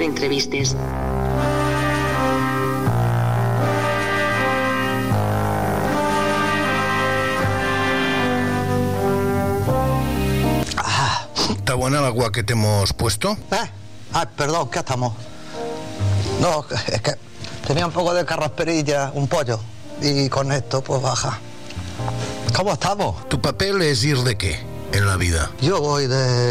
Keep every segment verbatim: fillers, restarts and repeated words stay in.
entrevistes. ¿Está buena el agua que te hemos puesto? ¿Eh? Ay, perdón, ¿qué estamos? No, es que tenía un poco de carrasperilla, un pollo, y con esto pues baja. ¿Cómo estamos? ¿Tu papel es ir de qué en la vida? Yo voy de,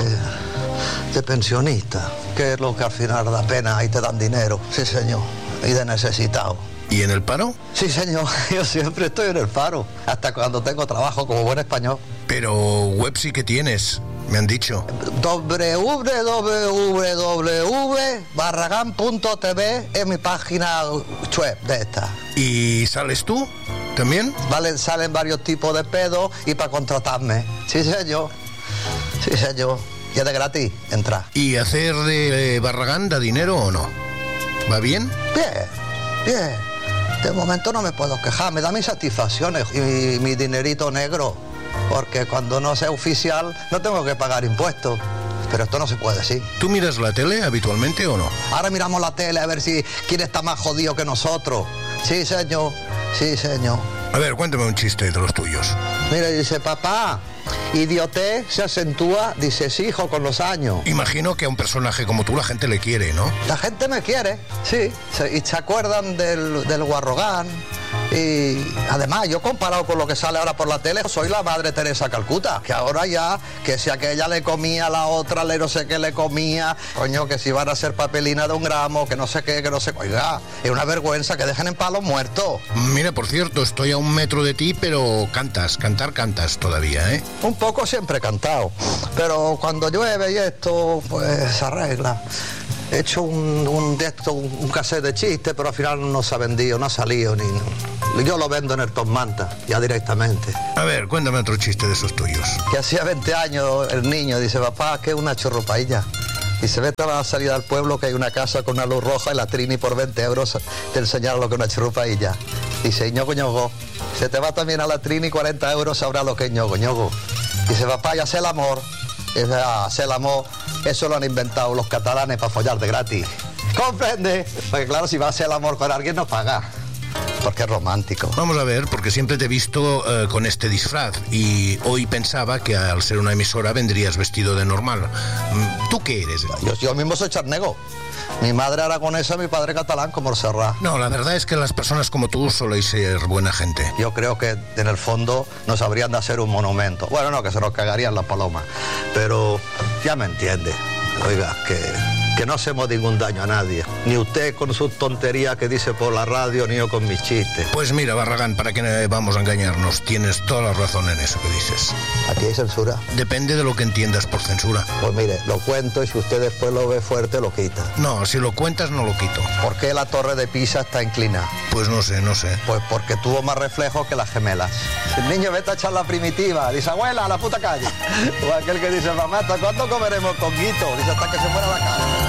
de pensionista, que es lo que al final da pena y te dan dinero, sí señor, y de necesitado. ¿Y en el paro? Sí señor, yo siempre estoy en el paro, hasta cuando tengo trabajo como buen español. Pero web sí que tienes, me han dicho. doble u doble u doble u punto barragán punto t v es mi página web de esta. ¿Y sales tú también? Vale, salen varios tipos de pedos y para contratarme. Sí, señor. Sí, señor. Y es de gratis, entra. ¿Y hacer de Barragán da dinero o no? ¿Va bien? Bien, bien. De momento no me puedo quejar, me da mis satisfacciones y mi, mi dinerito negro. Porque cuando no sea oficial no tengo que pagar impuestos. Pero esto no se puede decir. ¿Tú miras la tele habitualmente o no? Ahora miramos la tele a ver si quién está más jodido que nosotros. Sí, señor. Sí, señor. A ver, cuéntame un chiste de los tuyos. Mira, dice, papá, idiotez se acentúa, dice, sí, hijo, con los años. Imagino que a un personaje como tú la gente le quiere, ¿no? La gente me quiere, sí. Se, y se acuerdan del, del Guarrogán. Y además, yo comparado con lo que sale ahora por la tele, soy la madre Teresa Calcuta, que ahora ya, que si aquella le comía a la otra, le no sé qué le comía, coño, que si van a hacer papelina de un gramo, que no sé qué, que no sé, oiga, es una vergüenza que dejen en paz a los muertos. Mira, por cierto, estoy a un metro de ti, pero cantas, cantar cantas todavía, ¿eh? Un poco siempre he cantado, pero cuando llueve y esto, pues se arregla. He hecho un, un, de esto, un, un cassette de chistes, pero al final no se ha vendido, no ha salido ni... Yo lo vendo en el Top Manta, ya directamente. A ver, cuéntame otro chiste de esos tuyos. Que hacía veinte años el niño dice, papá, ¿qué es una churrupailla? Y se vete a la salida del pueblo que hay una casa con una luz roja y la Trini por veinte euros te enseñaron lo que es una churrupailla. Dice, ñogo, ñogo, se te va también a la Trini cuarenta euros, sabrá lo que es ñogo, ñogo. Dice, papá, ya sé el amor. Dice, ah, hacer el amor, eso lo han inventado los catalanes para follar de gratis. ¿Comprende? Porque claro, si va a hacer el amor con alguien no paga. Porque es romántico. Vamos a ver, porque siempre te he visto uh, con este disfraz y hoy pensaba que al ser una emisora vendrías vestido de normal. ¿Tú qué eres? Yo, yo mismo soy charnego. Mi madre aragonesa, mi padre catalán, como el Serrat. No, la verdad es que las personas como tú soléis ser buena gente. Yo creo que en el fondo nos habrían de hacer un monumento. Bueno, no, que se nos cagarían las palomas. Pero ya me entiende. Oiga, que... que no hacemos ningún daño a nadie. Ni usted con sus tonterías que dice por la radio, ni yo con mis chistes. Pues mira, Barragán, ¿para qué vamos a engañarnos? Tienes toda la razón en eso que dices. ¿Aquí hay censura? Depende de lo que entiendas por censura. Pues mire, lo cuento y si usted después lo ve fuerte, lo quita. No, si lo cuentas no lo quito. ¿Por qué la torre de Pisa está inclinada? Pues no sé, no sé. Pues porque tuvo más reflejo que las gemelas. El niño vete a echar la primitiva. Dice, abuela, a la puta calle. O aquel que dice, mamá, ¿hasta cuándo comeremos conguito? Dice, hasta que se muera la cara.